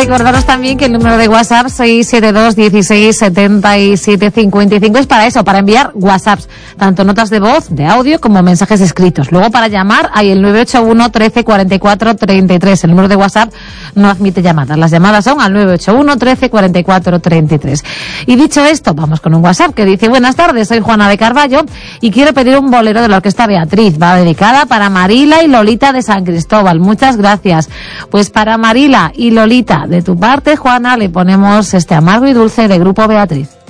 Recordaros también que el número de WhatsApp 672 16 77 55 es para eso, para enviar WhatsApps, tanto notas de voz, de audio, como mensajes escritos. Luego para llamar hay el 981 13 44 33. El número de WhatsApp no admite llamadas. Las llamadas son al 981 13 44 33. Y dicho esto, vamos con un WhatsApp que dice: buenas tardes, soy Juana de Carballo y quiero pedir un bolero de la Orquesta Beatriz. Va dedicada para Marila y Lolita de San Cristóbal. Muchas gracias. Pues para Marila y Lolita, de tu parte, Juana, le ponemos este Amargo y Dulce de Grupo Beatriz.